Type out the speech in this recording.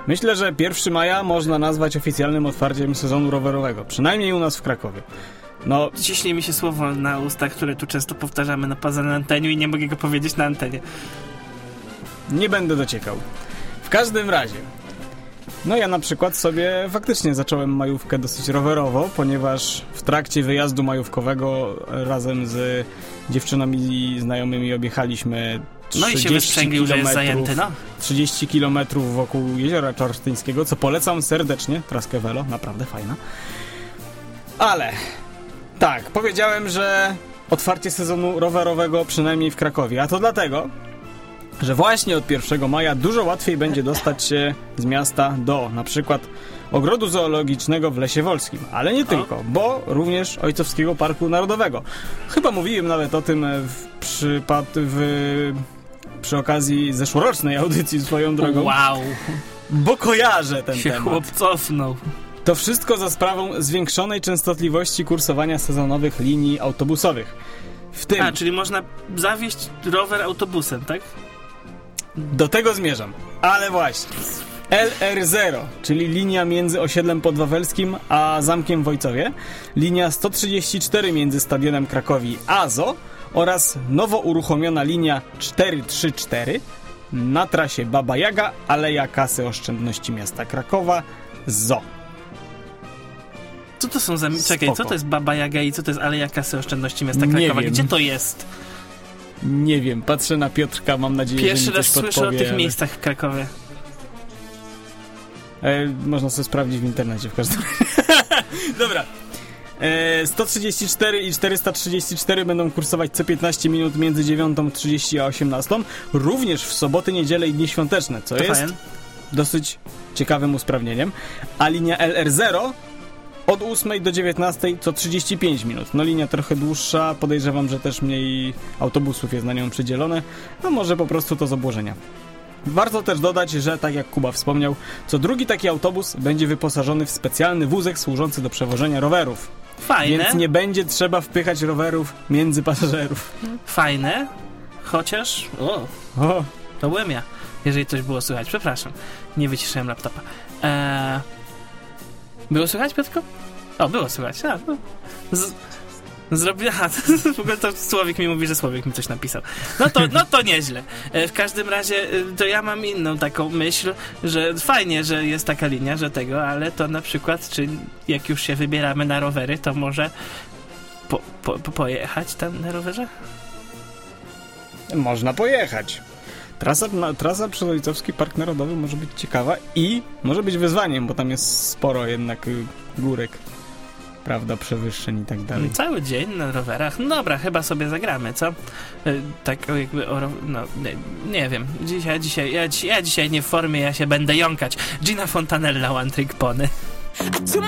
Myślę, że 1 maja można nazwać oficjalnym otwarciem sezonu rowerowego, przynajmniej u nas w Krakowie. No, ciśnie mi się słowo na ustach, które tu często powtarzamy poza na anteniu i nie mogę go powiedzieć na antenie. Nie będę dociekał. W każdym razie, no ja na przykład sobie faktycznie zacząłem majówkę dosyć rowerowo, ponieważ w trakcie wyjazdu majówkowego razem z dziewczynami i znajomymi objechaliśmy 30 no i się wysprzęglił, że jest zajęty, 30 km wokół Jeziora Czarsztyńskiego, co polecam serdecznie, traskę Velo, naprawdę fajna. Ale, tak, powiedziałem, że otwarcie sezonu rowerowego przynajmniej w Krakowie, a to dlatego, że właśnie od 1 maja dużo łatwiej będzie dostać się z miasta do na przykład Ogrodu Zoologicznego w Lesie Wolskim, ale nie tylko, bo również Ojcowskiego Parku Narodowego. Chyba mówiłem nawet o tym przy okazji zeszłorocznej audycji swoją drogą. Wow! Bo kojarzę ten się temat. Chłop cofnął. To wszystko za sprawą zwiększonej częstotliwości kursowania sezonowych linii autobusowych. W tym... czyli można zawieźć rower autobusem, tak? Do tego zmierzam. Ale właśnie. LR0, czyli linia między osiedlem podwawelskim a Zamkiem w Wojcowie, linia 134 między Stadionem Krakowi a ZO oraz nowo uruchomiona linia 434 na trasie Baba Jaga, Aleja Kasy Oszczędności Miasta Krakowa, ZO. Co to są za... Czekaj, co to jest Baba Jaga i co to jest Aleja Kasy Oszczędności Miasta Krakowa? Gdzie to jest? Nie wiem, patrzę na Piotrka, mam nadzieję, Pierwszy że mi coś raz słyszę o tych ale... miejscach w Krakowie. Można sobie sprawdzić w internecie w każdym razie. Dobra. 134 i 434 będą kursować co 15 minut między 9:30 a 18. Również w soboty, niedzielę i dni świąteczne, co jest dosyć ciekawym usprawnieniem. A linia LR0 od 8 do 19 co 35 minut. No linia trochę dłuższa, podejrzewam, że też mniej autobusów jest na nią przydzielone. No może po prostu to z obłożenia. Warto też dodać, że tak jak Kuba wspomniał, co drugi taki autobus będzie wyposażony w specjalny wózek służący do przewożenia rowerów. Fajne. Więc nie będzie trzeba wpychać rowerów między pasażerów. Fajne, chociaż... To byłem ja, jeżeli coś było słychać. Przepraszam, nie wyciszyłem laptopa. Było słychać, Piotrko? Było słychać. W ogóle to Słowik mi mówi, że Słowik mi coś napisał. No to nieźle. W każdym razie to ja mam inną taką myśl, że fajnie, że jest taka linia, że tego, ale to na przykład, czy jak już się wybieramy na rowery, to może pojechać tam na rowerze? Można pojechać. Trasa przez Ojcowski Park Narodowy może być ciekawa i może być wyzwaniem, bo tam jest sporo jednak górek, prawda, przewyższeń i tak dalej. Cały dzień na rowerach. No dobra, chyba sobie zagramy, co? Tak jakby nie wiem. Ja dzisiaj nie w formie, ja się będę jąkać. Gina Fontanella, One Trick Pony.